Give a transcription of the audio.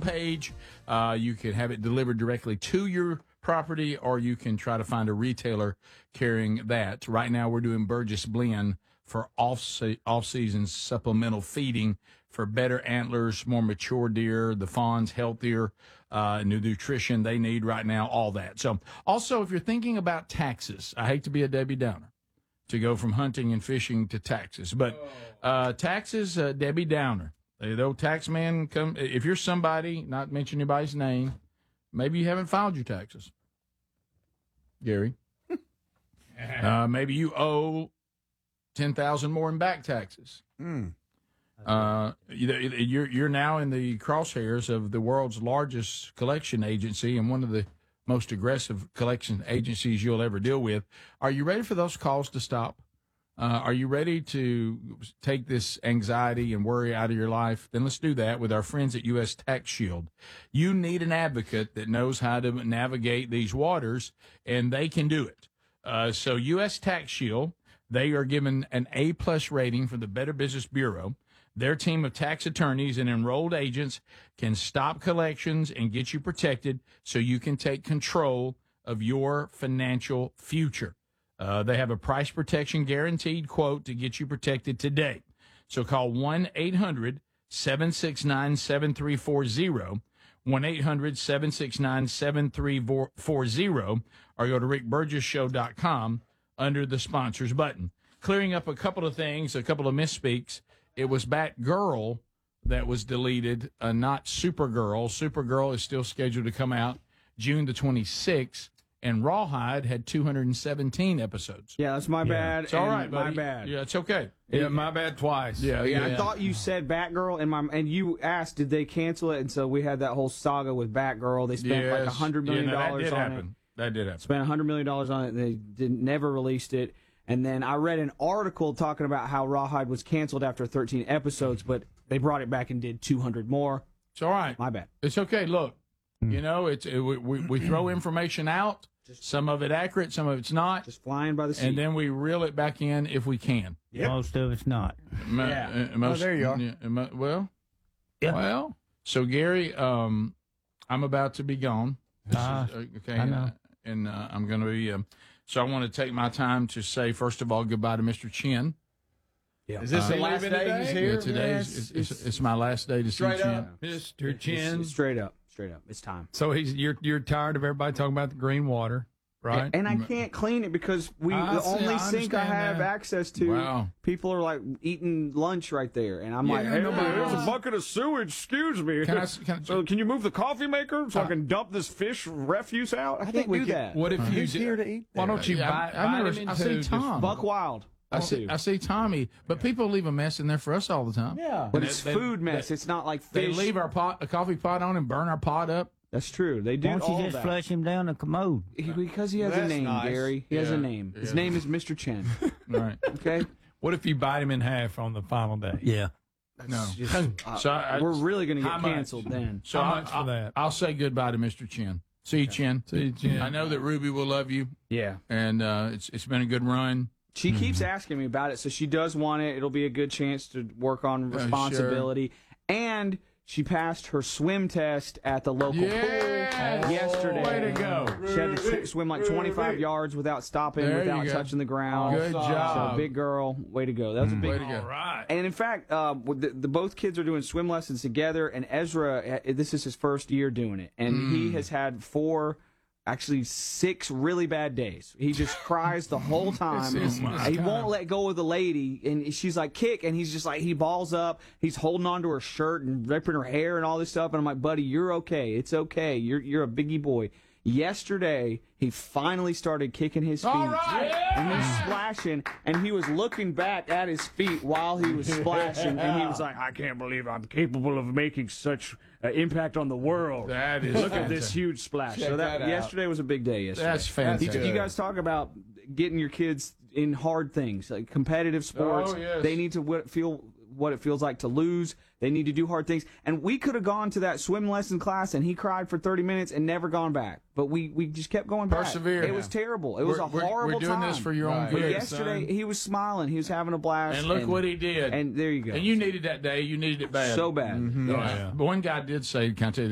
homepage. You can have it delivered directly to your property, or you can try to find a retailer carrying that. Right now, we're doing Burgess Blend for off-season supplemental feeding for better antlers, more mature deer, the fawns healthier, new nutrition they need right now, all that. So also, if you're thinking about taxes, I hate to be a Debbie Downer to go from hunting and fishing to taxes, but taxes, Debbie Downer. The old tax man come. If you're somebody, not mention anybody's name, maybe you haven't filed your taxes, Gary. Maybe you owe $10,000 more in back taxes. You're now in the crosshairs of the world's largest collection agency and one of the most aggressive collection agencies you'll ever deal with. Are you ready for those calls to stop? Are you ready to take this anxiety and worry out of your life? Then let's do that with our friends at U.S. Tax Shield. You need an advocate that knows how to navigate these waters, and they can do it. So U.S. Tax Shield, they are given an A-plus rating from the Better Business Bureau. Their team of tax attorneys and enrolled agents can stop collections and get you protected so you can take control of your financial future. They have a price protection guaranteed quote to get you protected today. So call 1-800-769-7340, 1-800-769-7340, or go to rickburgessshow.com under the sponsors button. Clearing up a couple of things, a couple of misspeaks. It was Batgirl that was deleted, not Supergirl. Supergirl is still scheduled to come out June the 26th. And Rawhide had 217 episodes. Yeah, that's my bad. It's all right, buddy. My bad. Yeah, it's okay. Yeah, my bad twice. Yeah. I thought you said Batgirl, and you asked, did they cancel it? And so we had that whole saga with Batgirl. They spent like $100 million on it. That did happen. Spent $100 million on it. And they never released it. And then I read an article talking about how Rawhide was canceled after 13 episodes, but they brought it back and did 200 more. It's all right. My bad. It's okay. Look, we throw information out. Some of it accurate, some of it's not. Just flying by the seat. And then we reel it back in if we can. Yep. Most of it's not. There you are. Well, so Gary, I'm about to be gone. Okay. I know. And I'm going to be, so I want to take my time to say, first of all, goodbye to Mr. Chin. Yeah. Is this the last day he's here? Yeah, it's my last day to see Chin. Mr. Chin. Straight up. It's time. So you're tired of everybody talking about the green water, right? And I can't clean it because the only sink I have access to, people are like eating lunch right there. And I'm like, hey, there's a bucket of sewage, excuse me. Can you move the coffee maker so I can dump this fish refuse out? I can't do that. What if Who's here to eat? Why don't you bite him I see Tom. Buck Wild. I see Tommy, but people leave a mess in there for us all the time. Yeah, but it's food mess. It's not like fish. They leave a coffee pot on and burn our pot up. That's true. They do. Why don't you just flush him down the commode? Because he has a name, Gary. He has a name. His name is Mr. Chen. All right. Okay. What if you bite him in half on the final day? Yeah. No. We're really going to get canceled then. So how much for that? I'll say goodbye to Mr. Chen. See you, Chen. See you, Chen. I know that Ruby will love you. Yeah. And it's been a good run. She keeps asking me about it, so she does want it. It'll be a good chance to work on responsibility. Sure. And she passed her swim test at the local pool yesterday. Way to go. She had to swim like 25 yards without stopping, without touching the ground. Good job. So, big girl. Way to go. That was a big way to go. All right. And in fact, both kids are doing swim lessons together, and Ezra, this is his first year doing it. And he has had 6 really bad days. He just cries the whole time. He won't let go of the lady, and she's like, kick, and he's just like, he balls up. He's holding onto her shirt and ripping her hair and all this stuff. And I'm like, buddy, you're okay. It's okay. You're a biggie boy. Yesterday, he finally started kicking his feet. All right. And he's splashing, and he was looking back at his feet while he was splashing, and he was like, I can't believe I'm capable of making such impact on the world. That is Look at this huge splash. Check so that out. Yesterday was a big day yesterday. That's fantastic. You guys talk about getting your kids in hard things, like competitive sports. Oh, yes. They need to feel what it feels like to lose. They need to do hard things. And we could have gone to that swim lesson class, and he cried for 30 minutes and never gone back. But we just kept going back. Persevered. It was terrible. It was a horrible time. We're doing this for your own But good, yesterday, son. he was smiling. He was having a blast. And look what he did. And there you go. And you needed that day. You needed it bad. So bad. But one guy did say, can I tell you